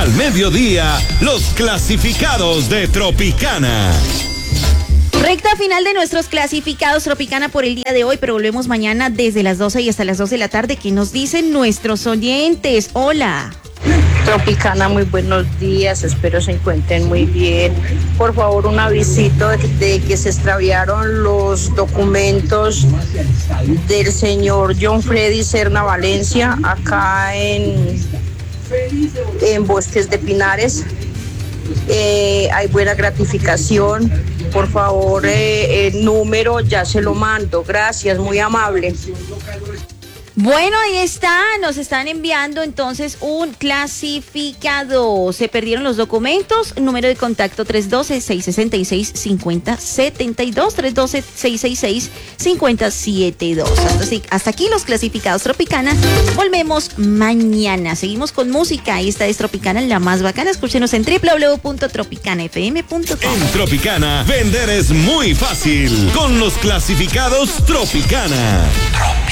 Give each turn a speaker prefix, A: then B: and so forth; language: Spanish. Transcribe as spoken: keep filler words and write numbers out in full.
A: Al mediodía, los clasificados de Tropicana.
B: Recta final de nuestros clasificados Tropicana por el día de hoy, pero volvemos mañana desde las doce y hasta las dos de la tarde. ¿Qué nos dicen nuestros oyentes? Hola.
C: Tropicana, muy buenos días, espero se encuentren muy bien. Por favor, un avisito de, de que se extraviaron los documentos del señor John Freddy Serna Valencia acá en, en Bosques de Pinares. Eh, hay buena gratificación. Por favor, eh, el número ya se lo mando. Gracias, muy amable.
B: Bueno, ahí está, nos están enviando entonces un clasificado. Se perdieron los documentos, número de contacto tres uno dos, seis seis seis, cinco cero siete dos, tres uno dos, seis seis seis, cinco cero siete dos. Así, hasta aquí los clasificados Tropicana. Volvemos mañana, seguimos con música. Esta es Tropicana, la más bacana. Escúchenos en doble u doble u doble u punto tropicana f m punto com.
A: En Tropicana, vender es muy fácil con los clasificados Tropicana.